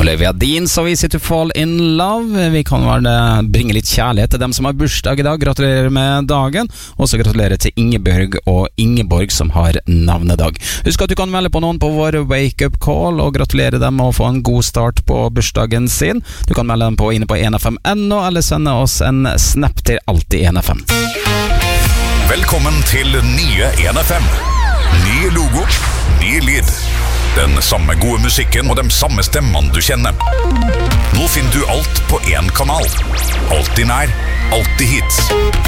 Olivia Dean, So Easy to Fall in Love. Vi kan vel bringe litt kjærlighet til dem som har bursdag i dag. Gratulerer med dagen. Også gratulerer til Ingebjørg og Ingeborg som har navnedag. Husk at du kan melde på noen på vår wake-up call og gratulere dem med å få en god start på bursdagen sin. Du kan melde dem på inne på 1FM.no eller sende oss en snap til alltid 1FM. Velkommen til nye 1FM. Ny logo, ny lyd. Den samme gode musikken og de samme stemmene du kjenner. Nå finner du alt på én kanal. Alltid nær, alltid hits.